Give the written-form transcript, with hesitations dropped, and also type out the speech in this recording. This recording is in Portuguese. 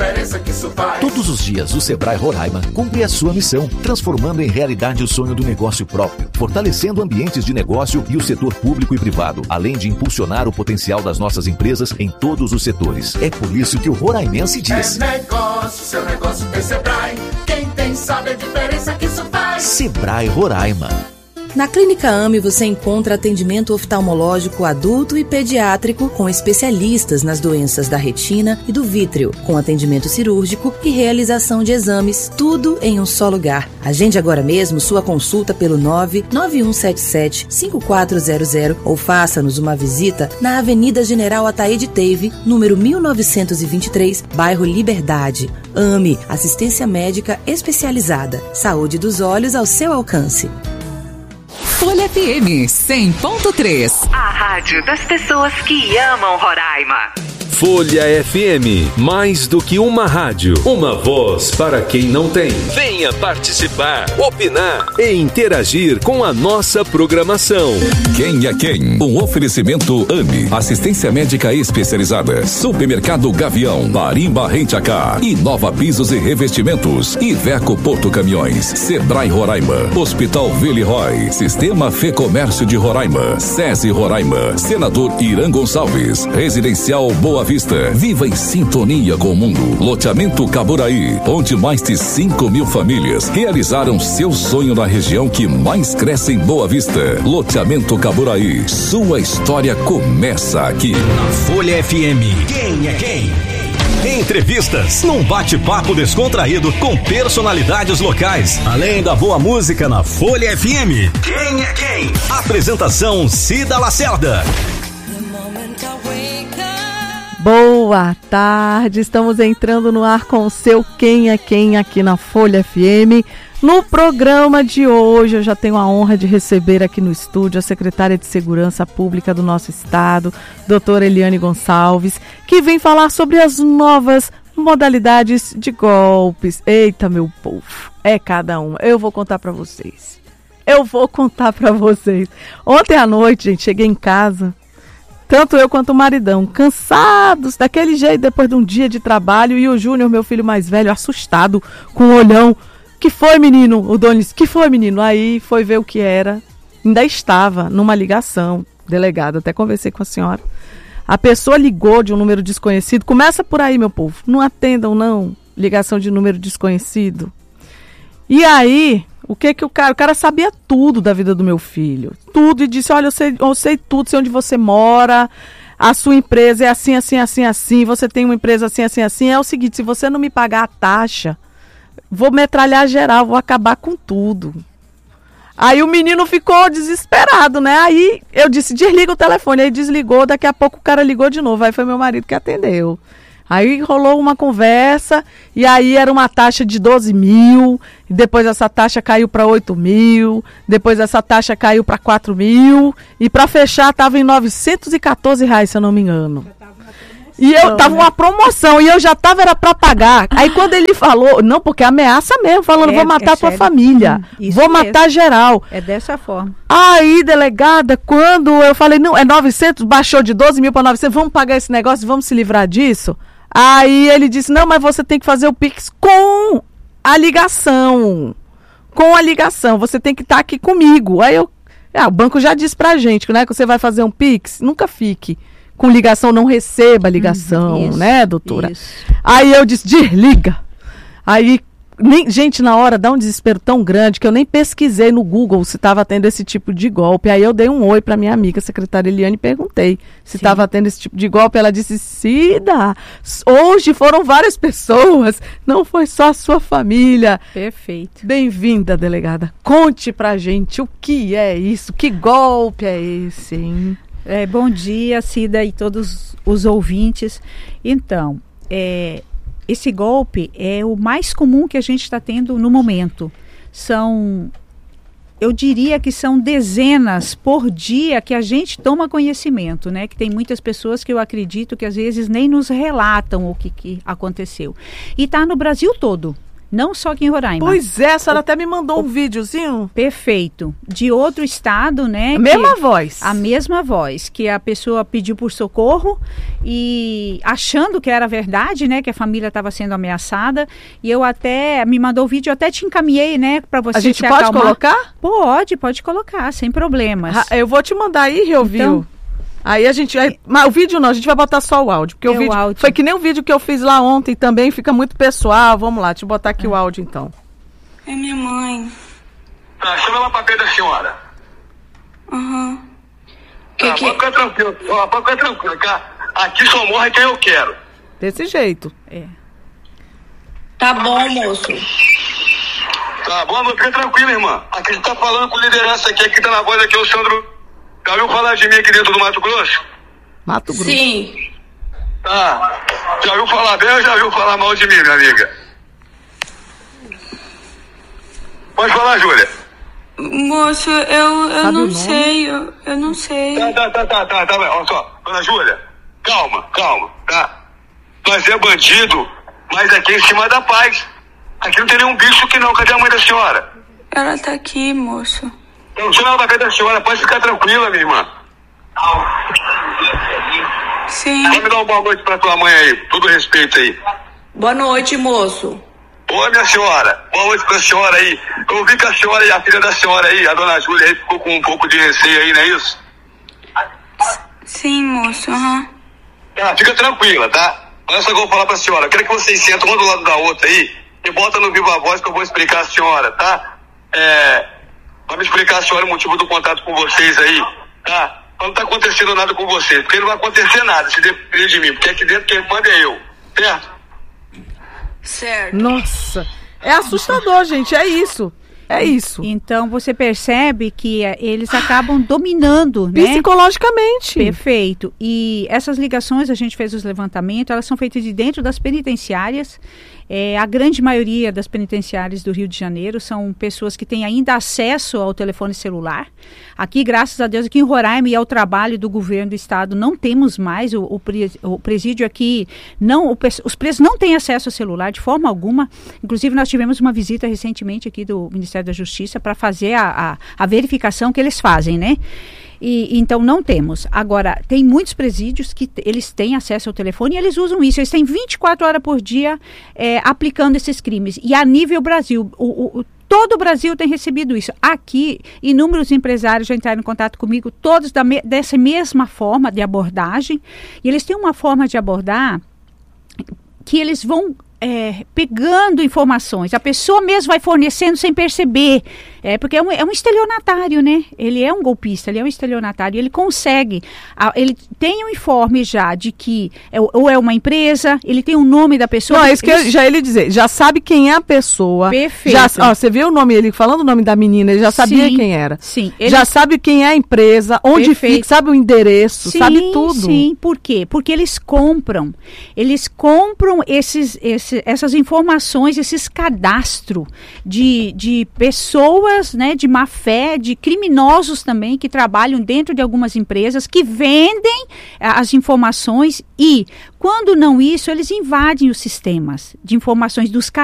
diferença que isso faz. Todos os dias, o Sebrae Roraima cumpre a sua missão, transformando em realidade o sonho do negócio próprio, fortalecendo ambientes de negócio e o setor público e privado, além de impulsionar o potencial das nossas empresas em todos os setores. É por isso que o roraimense diz: é negócio, seu negócio tem Sebrae. Quem tem sabe a diferença que isso faz. Sebrae Roraima. Na Clínica AME você encontra atendimento oftalmológico adulto e pediátrico com especialistas nas doenças da retina e do vítreo, com atendimento cirúrgico e realização de exames, tudo em um só lugar. Agende agora mesmo sua consulta pelo 99177-5400 ou faça-nos uma visita na Avenida General Ataíde Teve, número 1923, bairro Liberdade. AME, assistência médica especializada. Saúde dos olhos ao seu alcance. Folha FM 100.3. A rádio das pessoas que amam Roraima. Folha FM, mais do que uma rádio, uma voz para quem não tem. Venha participar, opinar e interagir com a nossa programação. Quem é quem? Um oferecimento AME, assistência médica especializada. Supermercado Gavião, Marimba Rent-A-Car, Inova Pisos e Revestimentos, Iveco Porto Caminhões, Sebrae Roraima, Hospital Villeroy, Sistema Fê Comércio de Roraima, SESI Roraima, Senador Irã Gonçalves, Residencial Boa Vista. Viva em sintonia com o mundo. Loteamento Caburaí, onde mais de 5.000 famílias realizaram seu sonho na região que mais cresce em Boa Vista. Loteamento Caburaí, sua história começa aqui. Na Folha FM, quem é quem? Entrevistas num bate-papo descontraído com personalidades locais. Além da boa música na Folha FM. Quem é quem? Apresentação Cida Lacerda. Boa tarde, estamos entrando no ar com o seu Quem é Quem aqui na Folha FM. No programa de hoje eu já tenho a honra de receber aqui no estúdio a secretária de Segurança Pública do nosso estado, doutora Eliane Gonçalves, que vem falar sobre as novas modalidades de golpes. Eita, meu povo, é cada uma. Eu vou contar para vocês. Ontem à noite, gente, cheguei em casa, tanto eu quanto o maridão, cansados, daquele jeito, depois de um dia de trabalho, e o Júnior, meu filho mais velho, assustado, com o olhão. Que foi, menino? O Donis, que foi, menino? Aí foi ver o que era. Ainda estava numa ligação, delegado, até conversei com a senhora. A pessoa ligou de um número desconhecido. Começa por aí, meu povo. Não atendam, não. Ligação de número desconhecido. E aí, o que o cara sabia tudo da vida do meu filho. Tudo. E disse, olha, eu sei tudo, sei onde você mora. A sua empresa é assim, assim, assim, assim. Você tem uma empresa assim, assim, assim. É o seguinte, se você não me pagar a taxa, vou metralhar geral, vou acabar com tudo. Aí o menino ficou desesperado, né? Aí eu disse, desliga o telefone. Aí desligou, daqui a pouco o cara ligou de novo. Aí foi meu marido que atendeu. Aí rolou uma conversa, e aí era uma taxa de 12 mil, depois essa taxa caiu para 8 mil, depois essa taxa caiu para 4 mil, e para fechar estava em R$914, se eu não me engano. E eu tava uma promoção, e eu já tava, era pra pagar. Aí quando ele falou, não, porque ameaça mesmo, falando, vou matar tua família, vou matar geral. É dessa forma. Aí, delegada, quando eu falei, não, é 900, baixou de 12 mil para 900, vamos pagar esse negócio, vamos se livrar disso? Aí ele disse, não, mas você tem que fazer o Pix com a ligação. Com a ligação, você tem que estar aqui comigo. Aí o banco já disse pra gente, né, que você vai fazer um Pix, nunca fique com ligação, não receba ligação, isso, né, doutora? Isso. Aí eu disse, desliga. Aí, gente, na hora dá um desespero tão grande que eu nem pesquisei no Google se estava tendo esse tipo de golpe. Aí eu dei um oi para minha amiga, a secretária Eliane, e perguntei se estava tendo esse tipo de golpe. Ela disse, Cida, hoje foram várias pessoas, não foi só a sua família. Perfeito. Bem-vinda, delegada. Conte pra gente o que é isso, que golpe é esse, hein? Bom dia, Cida, e todos os ouvintes. Então, esse golpe é o mais comum que a gente está tendo no momento. Eu diria que são dezenas por dia que a gente toma conhecimento, né? Que tem muitas pessoas que eu acredito que às vezes nem nos relatam o que aconteceu. E está no Brasil todo. Não só aqui em Roraima. Pois é, a senhora até me mandou um videozinho. Perfeito. De outro estado, né? A mesma voz. A mesma voz, que a pessoa pediu por socorro e achando que era verdade, né? Que a família estava sendo ameaçada. E eu até, me mandou o vídeo, eu até te encaminhei, né? Para você a gente se pode acalmar. Colocar? Pode colocar, sem problemas. Eu vou te mandar aí, Riovil. Então, aí a gente... mas o vídeo não, a gente vai botar só o áudio. Porque o vídeo áudio. foi que nem o vídeo que eu fiz lá ontem também, fica muito pessoal. Vamos lá, deixa eu botar aqui o áudio então. É minha mãe. Tá, chama ela pra perto da senhora. Aham. Pode ficar tranquilo, pode ficar tranquilo, tá? Aqui só morre quem eu quero. Desse jeito. Tá bom, moço. Tá bom, mas fica tranquilo, irmã. Aqui a gente tá falando com liderança aqui tá na voz aqui, o Sandro. Já ouviu falar de mim aqui dentro do Mato Grosso? Mato Grosso? Sim. Tá. Já ouviu falar bem ou já ouviu falar mal de mim, minha amiga? Pode falar, Júlia. Moço, eu não sei, eu não sei. Tá, olha só. Dona Júlia, calma, tá? Nós é bandido, mas aqui é em cima da paz. Aqui não tem nenhum bicho que não. Cadê a mãe da senhora? Ela tá aqui, moço. Então, chama ela pra perto da senhora, pode ficar tranquila, minha irmã. Sim. Vamos dar uma boa noite pra tua mãe aí, todo respeito aí. Boa noite, moço. Oi, minha senhora. Boa noite pra senhora aí. Eu vi que a senhora e a filha da senhora aí, a dona Júlia aí, ficou com um pouco de receio aí, não é isso? Sim, moço, Tá, fica tranquila, tá? Olha só que eu vou falar pra senhora. Eu quero que vocês sentam uma do lado da outra aí e bota no Viva Voz que eu vou explicar a senhora, tá? Pra me explicar a senhora o motivo do contato com vocês aí, tá? Não tá acontecendo nada com vocês, porque não vai acontecer nada se depender de mim, porque aqui dentro quem manda é eu, certo? Certo. Nossa, é assustador, gente, é isso. É isso. Então você percebe que eles acabam dominando, né? Psicologicamente. Perfeito. E essas ligações, a gente fez os levantamentos, elas são feitas de dentro das penitenciárias. A grande maioria das penitenciárias do Rio de Janeiro são pessoas que têm ainda acesso ao telefone celular. Aqui, graças a Deus, aqui em Roraima e ao trabalho do governo do estado, não temos mais o presídio aqui. Os presos não têm acesso ao celular de forma alguma. Inclusive, nós tivemos uma visita recentemente aqui do Ministério da Justiça para fazer a verificação que eles fazem, né? Então não temos. Agora, tem muitos presídios que eles têm acesso ao telefone e eles usam isso. Eles têm 24 horas por dia aplicando esses crimes. E a nível Brasil, todo o Brasil tem recebido isso. Aqui, inúmeros empresários já entraram em contato comigo, todos dessa mesma forma de abordagem. E eles têm uma forma de abordar que eles vão pegando informações. A pessoa mesmo vai fornecendo sem perceber. Porque é um estelionatário, né? Ele é um golpista, ele é um estelionatário. Ele consegue, ele tem um informe já de que ou é uma empresa, ele tem o nome da pessoa. Não, é isso que ele dizer, já sabe quem é a pessoa. Perfeito. Você viu o nome, ele falando o nome da menina, ele já sabia quem era. Sim. Já sabe quem é a empresa, onde fica, sabe o endereço, sabe tudo. Sim, por quê? Porque eles compram essas informações, esses cadastros de pessoas, né, de má fé, de criminosos também que trabalham dentro de algumas empresas que vendem as informações e, quando não isso, eles invadem os sistemas de informações dos